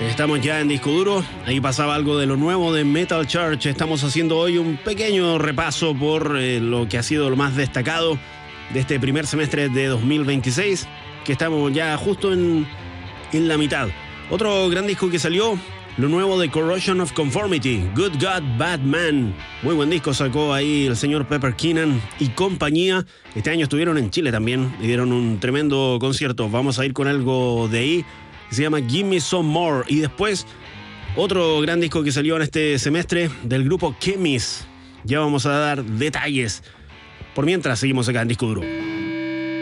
Estamos ya en Disco Duro. Ahí pasaba algo de lo nuevo de Metal Church. Estamos haciendo hoy un pequeño repaso por lo que ha sido lo más destacado de este primer semestre de 2026, que estamos ya justo en la mitad. Otro gran disco que salió, lo nuevo de Corrosion of Conformity, Good God, Bad Man. Muy buen disco sacó ahí el señor Pepper Keenan y compañía. Este año estuvieron en Chile también y dieron un tremendo concierto. Vamos a ir con algo de ahí, que se llama Give Me Some More. Y después, otro gran disco que salió en este semestre del grupo Chemis. Ya vamos a dar detalles. Por mientras, seguimos acá en Disco Duro.